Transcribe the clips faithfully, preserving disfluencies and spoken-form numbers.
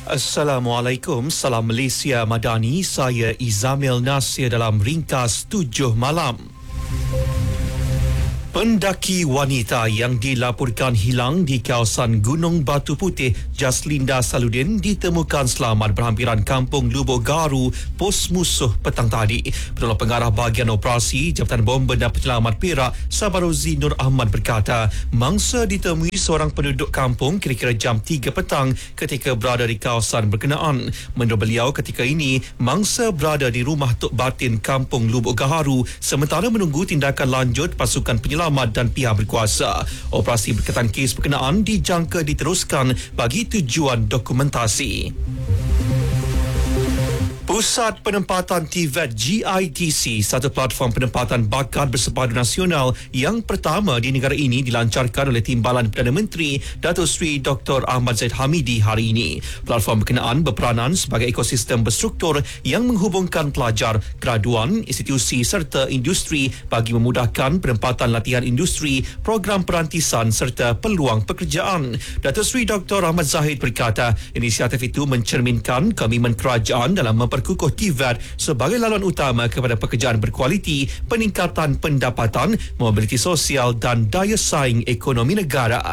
Assalamualaikum, salam Malaysia Madani, saya Izamil Nasir dalam ringkas tujuh malam. Pendaki wanita yang dilaporkan hilang di kawasan Gunung Batu Putih, Jaslinda Saludin, ditemukan selamat berhampiran kampung Lubuk Garu, pos musuh petang tadi. Penolong Pengarah Bahagian Operasi Jabatan Bomba dan Penyelamat Perak, Sabarozi Nur Ahmad berkata, mangsa ditemui seorang penduduk kampung kira-kira jam tiga petang ketika berada di kawasan berkenaan. Menurut beliau, ketika ini, mangsa berada di rumah Tok Batin kampung Lubuk Garu sementara menunggu tindakan lanjut pasukan penyelamat dan pihak berkuasa. Operasi berkaitan kes berkenaan dijangka diteruskan bagi tujuan dokumentasi. Pusat Penempatan T V E T G I T C, satu platform penempatan bakat bersepadu nasional yang pertama di negara ini, dilancarkan oleh Timbalan Perdana Menteri Datuk Seri Doktor Ahmad Zahid Hamidi hari ini. Platform berkenaan berperanan sebagai ekosistem berstruktur yang menghubungkan pelajar, graduan, institusi serta industri bagi memudahkan penempatan latihan industri, program perantisan serta peluang pekerjaan. Datuk Seri Doktor Ahmad Zahid berkata, inisiatif itu mencerminkan komitmen kerajaan dalam memper kukuh T V E T sebagai laluan utama kepada pekerjaan berkualiti, peningkatan pendapatan, mobiliti sosial dan daya saing ekonomi negara.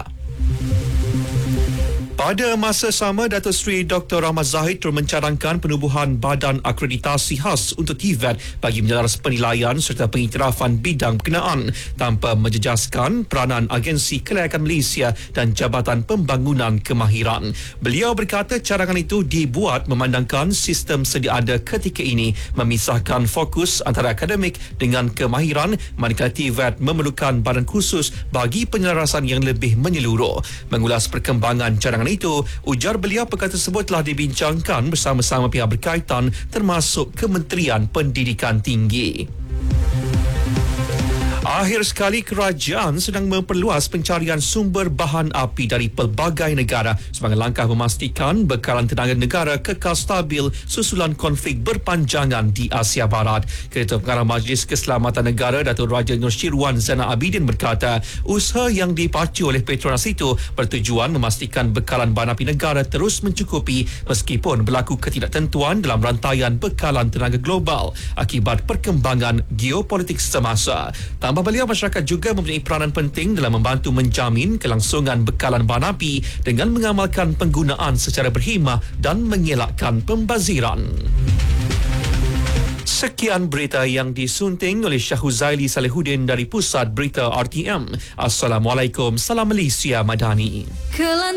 Pada masa sama, Datuk Seri Doktor Ahmad Zahid turut mencadangkan penubuhan badan akreditasi khas untuk T V E T bagi menjelaras penilaian serta pengiktirafan bidang berkenaan tanpa menjejaskan peranan Agensi Kelayakan Malaysia dan Jabatan Pembangunan Kemahiran. Beliau berkata cadangan itu dibuat memandangkan sistem sedia ada ketika ini memisahkan fokus antara akademik dengan kemahiran, manakala T V E T memerlukan badan khusus bagi penyelarasan yang lebih menyeluruh. Mengulas perkembangan cadangan itu, ujar beliau perkara tersebut telah dibincangkan bersama-sama pihak berkaitan termasuk Kementerian Pendidikan Tinggi. Akhir sekali, kerajaan sedang memperluas pencarian sumber bahan api dari pelbagai negara sebagai langkah memastikan bekalan tenaga negara kekal stabil susulan konflik berpanjangan di Asia Barat. Ketua Pengarah Majlis Keselamatan Negara Datuk Raja Nur Syirwan Zainal Abidin berkata, usaha yang dipacu oleh Petronas itu bertujuan memastikan bekalan bahan api negara terus mencukupi meskipun berlaku ketidaktentuan dalam rantaian bekalan tenaga global akibat perkembangan geopolitik semasa. Tambah beliau, masyarakat juga mempunyai peranan penting dalam membantu menjamin kelangsungan bekalan bahan api dengan mengamalkan penggunaan secara berhemah dan mengelakkan pembaziran. Sekian berita yang disunting oleh Syahuzaili Salihuddin dari Pusat Berita R T M. Assalamualaikum, salam Malaysia Madani.